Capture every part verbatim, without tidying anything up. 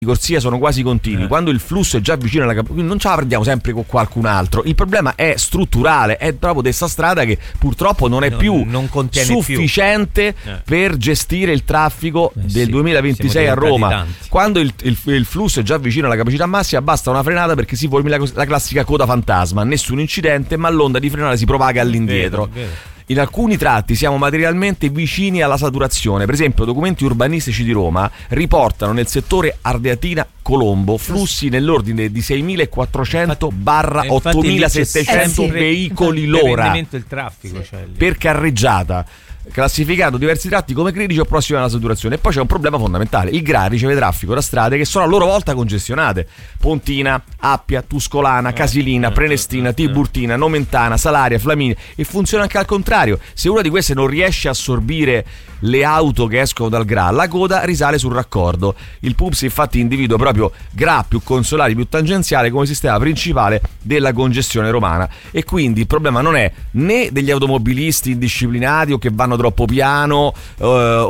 di corsia sono quasi continui, eh. quando il flusso è già vicino alla capacità, non ce la prendiamo sempre con qualcun altro. Il problema è strutturale, è proprio questa strada che purtroppo non è non, più non sufficiente più. Eh. per gestire il traffico eh del sì, duemilaventisei a Roma. Tanti. Quando il, il, il flusso è già vicino alla capacità massima, basta una frenata perché si formi la, la classica coda fantasma, nessun incidente, ma l'onda di frenata si propaga all'indietro. Vero, vero. In alcuni tratti siamo materialmente vicini alla saturazione. Per esempio, documenti urbanistici di Roma riportano nel settore Ardeatina-Colombo flussi nell'ordine di seimilaquattrocento barra ottomilasettecento veicoli l'ora il traffico, cioè, per carreggiata, classificato diversi tratti come critici o prossimi alla saturazione. E poi c'è un problema fondamentale: il G R A riceve traffico da strade che sono a loro volta congestionate: Pontina, Appia, Tuscolana, Casilina, Prenestina, Tiburtina, Nomentana, Salaria, Flaminia. E funziona anche al contrario: se una di queste non riesce a assorbire le auto che escono dal G R A, la coda risale sul raccordo. Il P U B S infatti individua proprio G R A più consolari più tangenziale come sistema principale della congestione romana. E quindi il problema non è né degli automobilisti indisciplinati o che vanno troppo piano eh,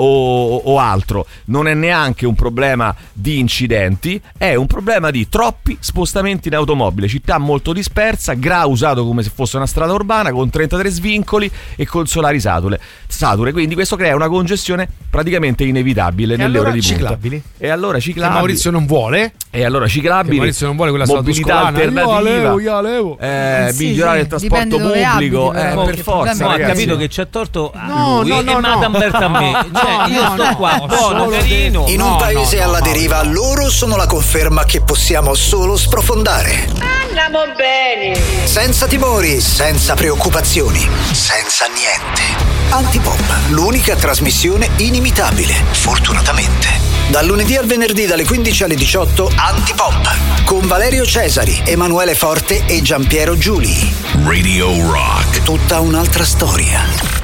o, o altro, non è neanche un problema di incidenti, è un problema di troppi spostamenti in automobile, città molto dispersa, G R A usato come se fosse una strada urbana con trentatré svincoli e consolari sature, sature. Quindi questo crea una congestione praticamente inevitabile e nelle allora ore di punta. Ciclabili? E allora ciclabili. Che Maurizio non vuole? E allora ciclabili. Che Maurizio non vuole quella mobilità alternativa. Io levo, io levo. Eh, sì, migliorare sì, il trasporto pubblico, abiti, eh, però, per forza. No, ha ragazzi. capito che c'è torto a No, lui no, e no, Madame no. Berta a me. Cioè, No, io no, sto no, qua, no, buono, solo carino. In un No, paese no, no, alla no, deriva, loro sono la conferma che possiamo solo sprofondare. Andiamo bene. Senza timori, senza preoccupazioni, senza niente. Antipop, l'unica trasmissione inimitabile, fortunatamente. Dal lunedì al venerdì dalle quindici alle diciotto, Antipop, con Valerio Cesari, Emanuele Forte e Giampiero Giuli. Radio Rock. Tutta un'altra storia.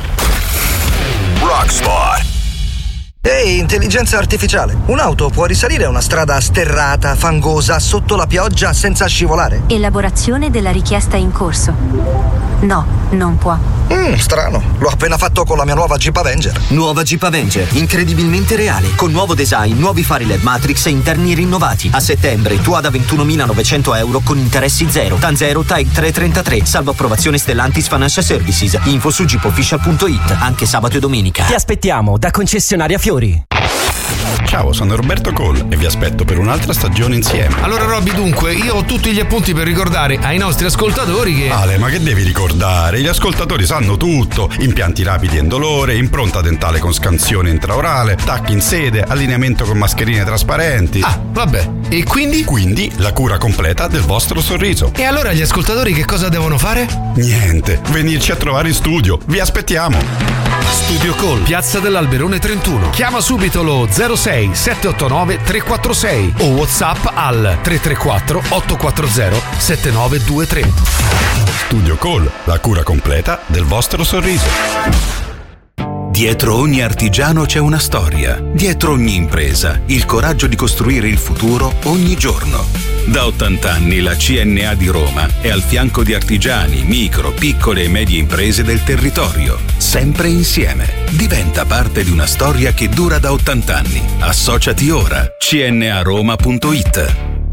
Rockspot. Ehi, intelligenza artificiale, un'auto può risalire una strada sterrata, fangosa, sotto la pioggia, senza scivolare? Elaborazione della richiesta in corso. No, non può. Mmm, strano. L'ho appena fatto con la mia nuova Jeep Avenger. Nuova Jeep Avenger, incredibilmente reale, con nuovo design, nuovi fari L E D Matrix e interni rinnovati. A settembre tua da ventunomilanovecento euro con interessi zero. Tanzero Type trecentotrentatré, salvo approvazione Stellantis Financial Services. Info su jeep official punto it, anche sabato e domenica. Ti aspettiamo da concessionaria Fiori. Ciao, sono Roberto Cole e vi aspetto per un'altra stagione insieme. Allora Robby, dunque, io ho tutti gli appunti per ricordare ai nostri ascoltatori che... Ale, ma che devi ricordare? Gli ascoltatori sanno tutto: impianti rapidi e indolore, impronta dentale con scansione intraorale, tacchi in sede, allineamento con mascherine trasparenti. Ah, vabbè, e quindi? Quindi la cura completa del vostro sorriso. E allora gli ascoltatori che cosa devono fare? Niente, venirci a trovare in studio, vi aspettiamo. Studio Call, Piazza dell'Alberone trentuno. Chiama subito lo zero sei sette otto nove tre quattro sei o WhatsApp al tre tre quattro otto quattro zero sette nove due tre. Studio Call, la cura completa del vostro sorriso. Dietro ogni artigiano c'è una storia, dietro ogni impresa il coraggio di costruire il futuro ogni giorno. Da ottanta anni la C N A di Roma è al fianco di artigiani, micro, piccole e medie imprese del territorio, sempre insieme. Diventa parte di una storia che dura da ottanta anni. Associati ora. C N A Roma punto it.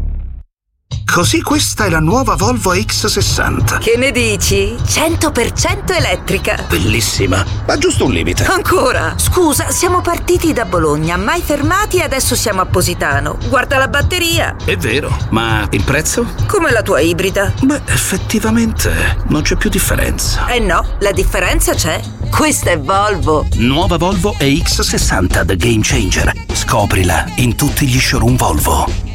Così questa è la nuova Volvo X sessanta. Che ne dici? cento per cento elettrica. Bellissima, ma giusto un limite. Ancora? Scusa, siamo partiti da Bologna, mai fermati e adesso siamo a Positano. Guarda la batteria. È vero, ma il prezzo? Come la tua ibrida. Beh, effettivamente non c'è più differenza. Eh no, la differenza c'è. Questa è Volvo. Nuova Volvo E X sessanta The Game Changer. Scoprila in tutti gli showroom Volvo.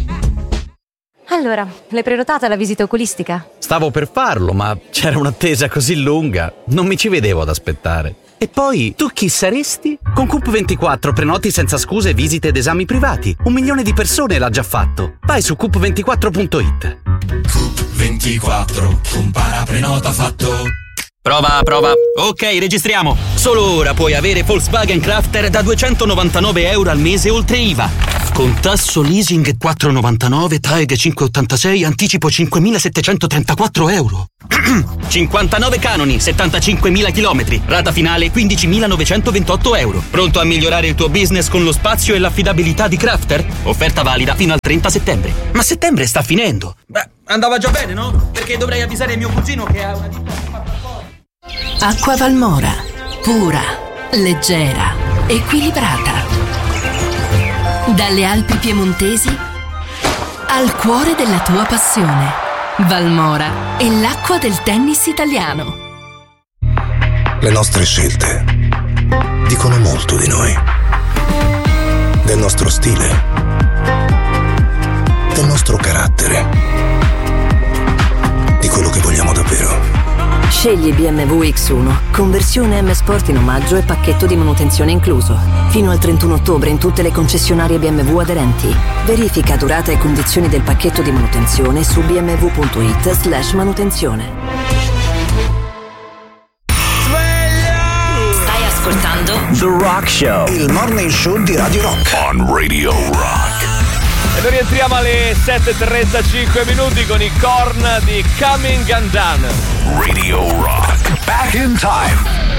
Allora, l'hai prenotata la visita oculistica? Stavo per farlo, ma c'era un'attesa così lunga, non mi ci vedevo ad aspettare. E poi, tu chi saresti? Con Coop ventiquattro prenoti senza scuse visite ed esami privati. Un milione di persone l'ha già fatto. Vai su coop ventiquattro punto it. Coop ventiquattro, compara prenota fatto. Prova, prova. Ok, registriamo. Solo ora puoi avere Volkswagen Crafter da duecentonovantanove euro al mese oltre I V A. Con tasso leasing quattro virgola novantanove, T A E G cinque virgola ottantasei, anticipo cinquemilasettecentotrentaquattro euro. cinquantanove canoni, settantacinquemila chilometri, rata finale quindicimilanovecentoventotto euro. Pronto a migliorare il tuo business con lo spazio e l'affidabilità di Crafter? Offerta valida fino al trenta settembre. Ma settembre sta finendo. Beh, andava già bene, no? Perché dovrei avvisare mio cugino che ha una ditta. Acqua Valmora, pura, leggera, equilibrata. Dalle Alpi piemontesi al cuore della tua passione. Valmora è l'acqua del tennis italiano. Le nostre scelte dicono molto di noi, del nostro stile, del nostro carattere, di quello che vogliamo davvero. Scegli B M W X uno, conversione M Sport in omaggio e pacchetto di manutenzione incluso. Fino al trentuno ottobre in tutte le concessionarie B M W aderenti. Verifica durata e condizioni del pacchetto di manutenzione su bmw.it slash manutenzione. Stai ascoltando The Rock Show, il morning show di Radio Rock. On Radio Rock. E noi rientriamo alle sette e trentacinque minuti con i Korn di Coming Undone. Radio Rock. Back in time.